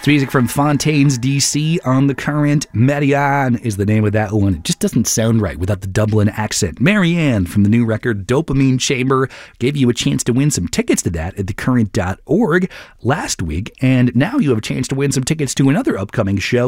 It's music from Fontaines DC on The Current. Marianne is the name of that one. It just doesn't sound right without the Dublin accent. Marianne from the new record Dopamine Chamber gave you a chance to win some tickets to that at thecurrent.org last week, and now you have a chance to win some tickets to another upcoming show